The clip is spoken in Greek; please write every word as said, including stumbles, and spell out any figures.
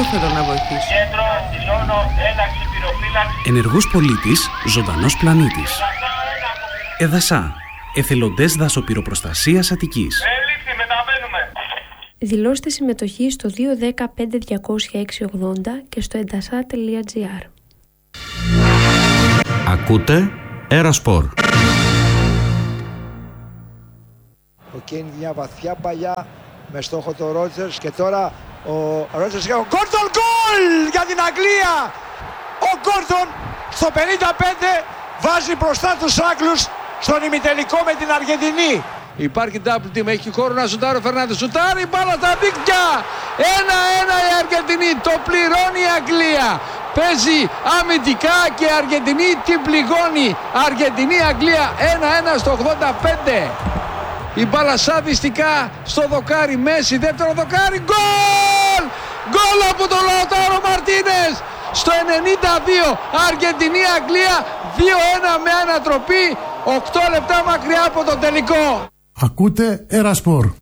θέλω να βοηθήσω. Κέντρο, δηλώνω, ένταξη, πυροφύλαξη. Ενεργός πολίτης, ζωντανός πλανήτης. Εδασά, εθελοντές δασοπυροπροστασίας Αττικής. Έληξη, μεταβαίνουμε. Δηλώστε συμμετοχή στο δύο ένα μηδέν πέντε διακόσια έξι ογδόντα και στο εντασά τελεία τζι άρ. Ακούτε Ερασπορ. Ο Κέιν μια βαθιά παλιά με στόχο το Ρότζερς και τώρα ο Ρότζερς και ο Γκόρντον γκολ για την Αγγλία. Ο Γκόρντον στο πενήντα πέντε βάζει μπροστά τους Άγγλους στον ημιτελικό με την Αργεντινή. Υπάρχει double team, έχει χώρο να σουτάρει ο Φερνάντες. Σουτάρει, μπάλα στα δίκτυα. ένα ένα η Αργεντινή, το πληρώνει η Αγγλία. Παίζει αμυντικά και η Αργεντινή την πληγώνει. Αργεντινή-Αγγλία ένα ένα στο ογδόντα πέντε. Η μπάλα σαδιστικά στο δοκάρι, Μέση, δεύτερο δοκάρι, γκολ! Γκολ από τον Λαουτάρο Μαρτίνες στο ενενήντα δύο, Αργεντινή-Αγγλία δύο ένα με ανατροπή, οκτώ λεπτά μακριά από τον τελικό. Ακούτε Ερασπορ.